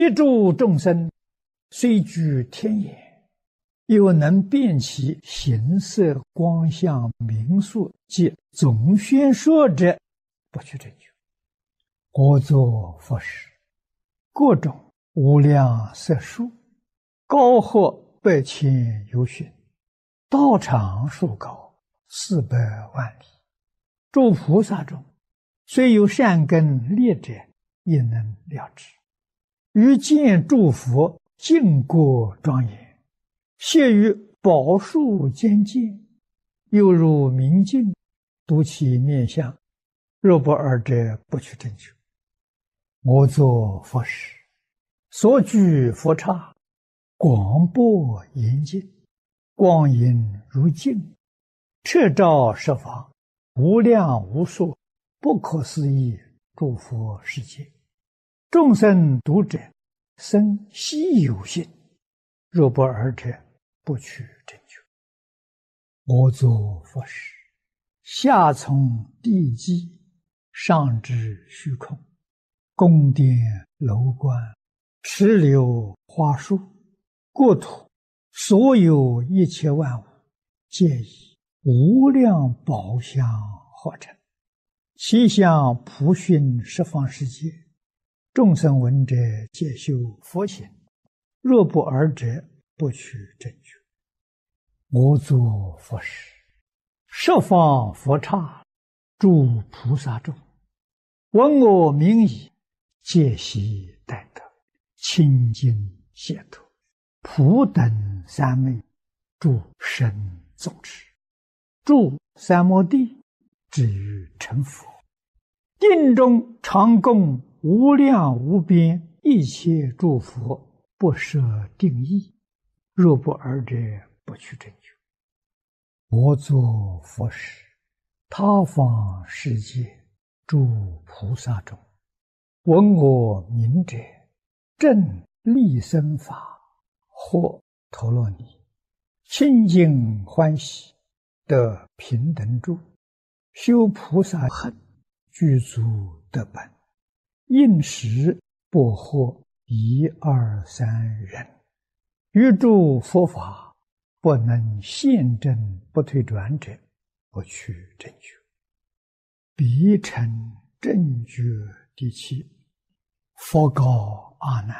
一诸众生，虽居天眼，又能辨其形色光相名数及总宣说者，不去证据。我作佛时，各种无量色数，高或百千由旬，道场数高400万里。诸菩萨中，虽有善根劣者，也能了知。于见诸佛净国庄严，谢于宝树间见，犹如明镜，睹其面相。若不尔者，不去证据。我作佛时，所居佛刹，广博严净，光影如镜，彻照十方，无量无数，不可思议诸佛世界。众生读者，生希有信。若不尔者，不去证据。我作佛时，下从地基，上至虚空，宫殿楼观，石榴花树，国土所有一切万物，皆以无量宝相合成，其相普熏十方世界。众生闻者，皆修佛行。若不尔者，不去证据。我作佛时，十方佛刹，诸菩萨众，闻我名已，皆悉待得，清净解脱，普等三昧，诸神众持，住三摩地，至于成佛。定中常供无量无边一切诸佛，不设定义。若不尔者，不去证据。我作佛时，他方世界诸菩萨中，闻我名者，正利生法，或陀罗尼，清净欢喜，得平等住，修菩萨行，具足得本，应时不获1、2、3人。于诸佛法，不能现证不退转者，不去证据。彼成正觉第7。佛告阿难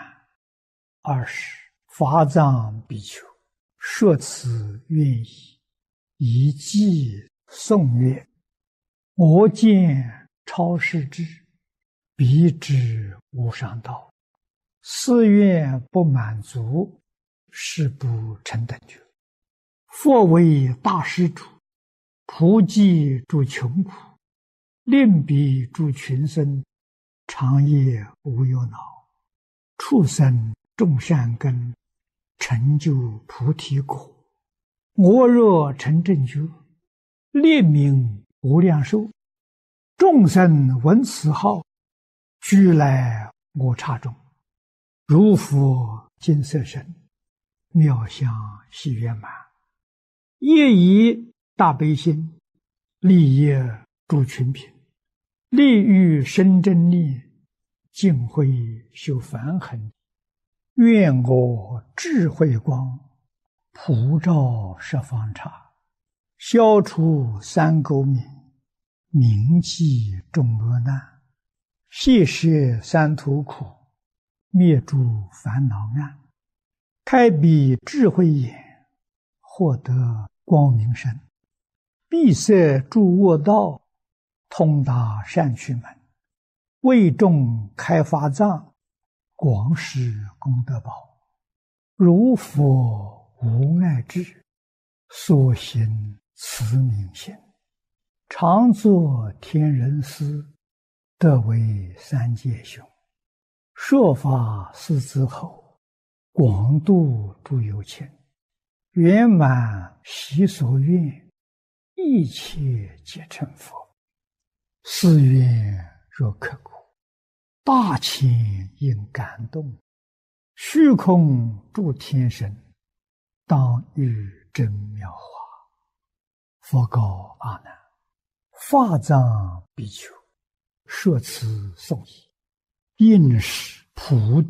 ：20法藏比丘，说此愿意，以偈颂曰：我见超世智，彼知无上道，誓愿不满足，是不成等觉。佛为大施主，普济诸穷苦，令彼诸群生，长夜无忧恼，畜生种善根，成就菩提果。我若成正觉，列名无量寿，众生闻此号，俱来我刹中，如佛金色身，妙相喜圆满，业以大悲心，利益诸群品，利欲生真念，尽慧修梵行。愿我智慧光，普照十方刹，消除三垢冥，明济众恶难，悉摄三途苦，灭诸烦恼暗，开彼智慧眼，获得光明身，闭塞诸恶道，通达善趣门，为众开法藏，广施功德宝。如佛无碍智，所行慈悯心，常作天人师，得为三界雄。说法四之后，广度诸有情，圆满其所愿，一切皆成佛。誓愿若刻苦，大千应感动，虚空诸天神，当遇真妙法。佛告阿难：法藏比丘，说此颂已，应是普